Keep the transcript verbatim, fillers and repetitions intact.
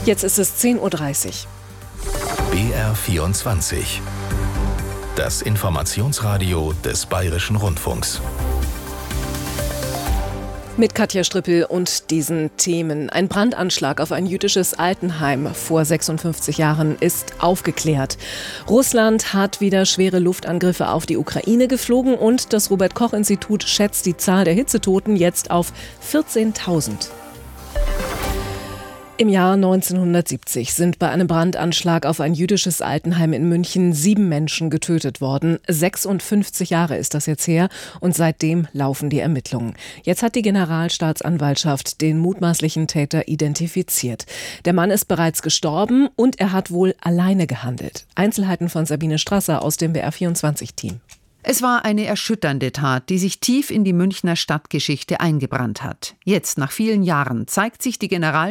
Jetzt ist es zehn Uhr dreißig. B R vierundzwanzig. Das Informationsradio des Bayerischen Rundfunks. Mit Katja Strippel und diesen Themen. Ein Brandanschlag auf ein jüdisches Altenheim vor sechsundfünfzig Jahren ist aufgeklärt. Russland hat wieder schwere Luftangriffe auf die Ukraine geflogen und das Robert-Koch-Institut schätzt die Zahl der Hitzetoten jetzt auf vierzehntausend. Im Jahr neunzehnhundertsiebzig sind bei einem Brandanschlag auf ein jüdisches Altenheim in München sieben Menschen getötet worden. sechsundfünfzig Jahre ist das jetzt her und seitdem laufen die Ermittlungen. Jetzt hat die Generalstaatsanwaltschaft den mutmaßlichen Täter identifiziert. Der Mann ist bereits gestorben und er hat wohl alleine gehandelt. Einzelheiten von Sabine Strasser aus dem B R vierundzwanzig-Team. Es war eine erschütternde Tat, die sich tief in die Münchner Stadtgeschichte eingebrannt hat. Jetzt, nach vielen Jahren, zeigt sich die General